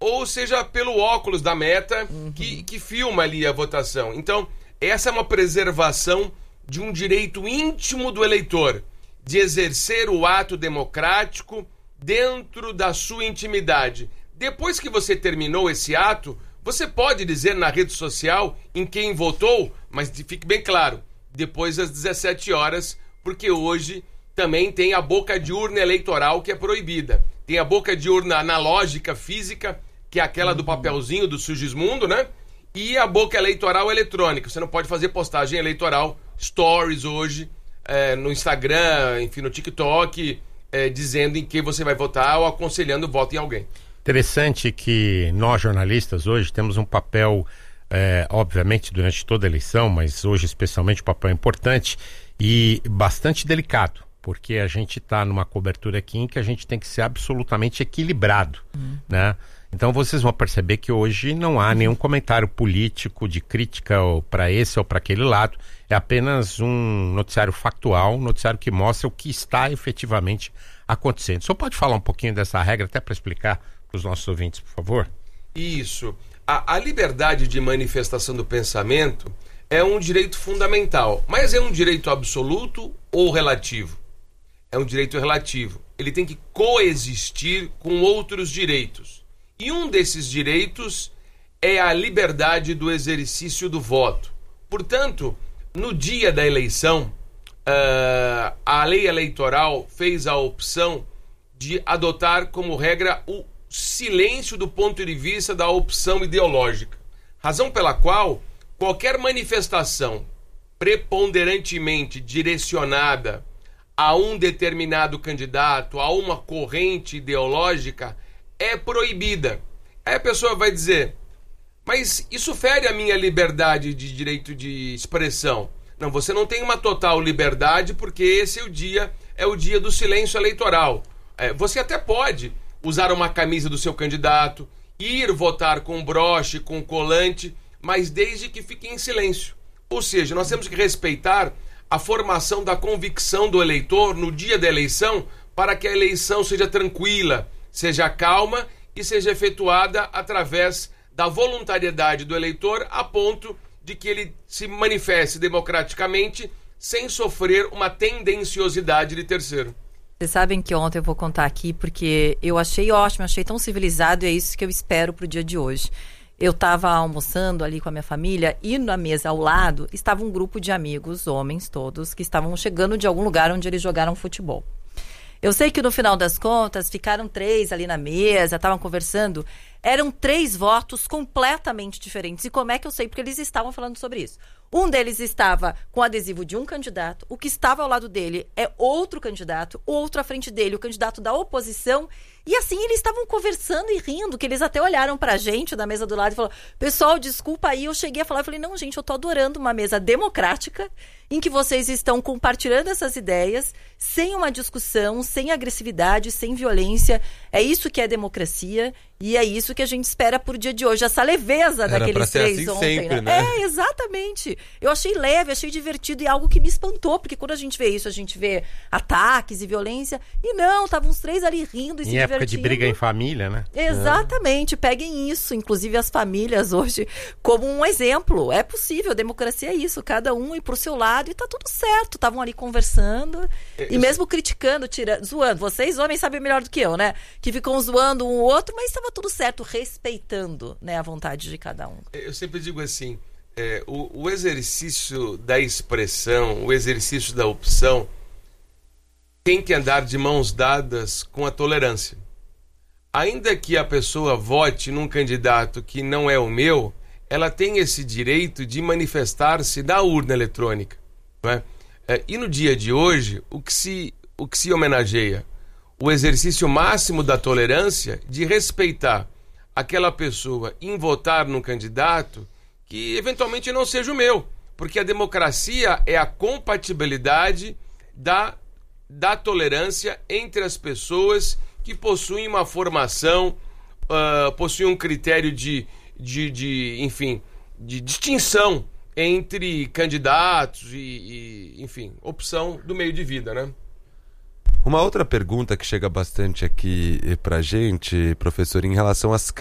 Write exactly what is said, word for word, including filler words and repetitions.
ou seja pelo óculos da Meta, uhum. que, que filma ali a votação. Então, essa é uma preservação de um direito íntimo do eleitor, de exercer o ato democrático dentro da sua intimidade. Depois que você terminou esse ato, você pode dizer na rede social em quem votou, mas fique bem claro, depois das dezessete horas, porque hoje também tem a boca de urna eleitoral que é proibida. Tem a boca de urna analógica, física, que é aquela do papelzinho do Sigismundo, né? E a boca eleitoral eletrônica. Você não pode fazer postagem eleitoral, stories hoje, é, no Instagram, enfim, no TikTok, é, dizendo em quem você vai votar ou aconselhando o voto em alguém. Interessante que nós, jornalistas, hoje temos um papel, é, obviamente, durante toda a eleição, mas hoje especialmente um papel importante e bastante delicado, porque a gente está numa cobertura aqui em que a gente tem que ser absolutamente equilibrado, uhum. né? Então vocês vão perceber que hoje não há nenhum comentário político de crítica para esse ou para aquele lado. É apenas um noticiário factual, um noticiário que mostra o que está efetivamente acontecendo. O senhor pode falar um pouquinho dessa regra até para explicar para os nossos ouvintes, por favor? Isso. A, a liberdade de manifestação do pensamento é um direito fundamental, mas é um direito absoluto ou relativo? É um direito relativo. Ele tem que coexistir com outros direitos. E um desses direitos é a liberdade do exercício do voto. Portanto, no dia da eleição, uh, a lei eleitoral fez a opção de adotar como regra o silêncio do ponto de vista da opção ideológica. Razão pela qual qualquer manifestação preponderantemente direcionada a um determinado candidato, a uma corrente ideológica, é proibida. Aí a pessoa vai dizer, mas isso fere a minha liberdade de direito de expressão. Não, você não tem uma total liberdade porque esse é o dia, é o dia do silêncio eleitoral. É, você até pode usar uma camisa do seu candidato, ir votar com broche, com colante, mas desde que fique em silêncio. Ou seja, nós temos que respeitar a formação da convicção do eleitor no dia da eleição para que a eleição seja tranquila, seja calma e seja efetuada através da voluntariedade do eleitor a ponto de que ele se manifeste democraticamente sem sofrer uma tendenciosidade de terceiro. Vocês sabem que ontem eu vou contar aqui porque eu achei ótimo, achei tão civilizado e é isso que eu espero pro dia de hoje. Eu estava almoçando ali com a minha família e na mesa ao lado estava um grupo de amigos, homens todos, que estavam chegando de algum lugar onde eles jogaram futebol. Eu sei que no final das contas ficaram três ali na mesa, estavam conversando. Eram três votos completamente diferentes. E como é que eu sei? Porque eles estavam falando sobre isso. Um deles estava com adesivo de um candidato, o que estava ao lado dele é outro candidato, o outro à frente dele, o candidato da oposição. E assim eles estavam conversando e rindo, que eles até olharam pra gente da mesa do lado e falaram, pessoal, desculpa aí, eu cheguei a falar, eu falei, não, gente, eu tô adorando uma mesa democrática em que vocês estão compartilhando essas ideias sem uma discussão, sem agressividade, sem violência. É isso que é democracia e é isso que a gente espera por dia de hoje. Essa leveza Era daqueles três assim ontem, sempre, né? né? É, exatamente. Eu achei leve, achei divertido e algo que me espantou, porque quando a gente vê isso, a gente vê ataques e violência. E não, estavam os três ali rindo e em se época divertindo. de briga em família, né? Exatamente, peguem isso, inclusive as famílias hoje, como um exemplo. É possível, democracia é isso, cada um ir pro seu lado e tá tudo certo. Estavam ali conversando e mesmo criticando, tirando, zoando. Vocês, homens, sabem melhor do que eu, né? Que ficam zoando um outro, mas estava tudo certo, respeitando, né, a vontade de cada um. Eu sempre digo assim, é, o, o exercício da expressão, o exercício da opção tem que andar de mãos dadas com a tolerância. Ainda que a pessoa vote num candidato que não é o meu, ela tem esse direito de manifestar-se na urna eletrônica, não é? É, e no dia de hoje, o que se, o que se homenageia? O exercício máximo da tolerância de respeitar aquela pessoa em votar num candidato que eventualmente não seja o meu, porque a democracia é a compatibilidade da, da tolerância entre as pessoas que possuem uma formação, uh, possuem um critério de, de, de, enfim, de distinção entre candidatos e, e, enfim, opção do meio de vida, né? Uma outra pergunta que chega bastante aqui pra gente, professor, em relação às